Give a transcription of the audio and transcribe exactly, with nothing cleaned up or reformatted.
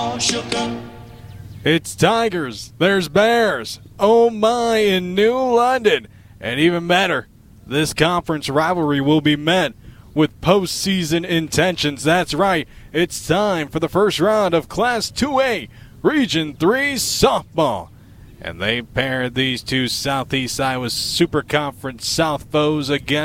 It's Tigers, there's Bears, oh my, in New London. And even better, this conference rivalry will be met with postseason intentions. That's right, it's time for the first round of Class two A Region three softball. And they paired these two Southeast Iowa Super Conference South foes again.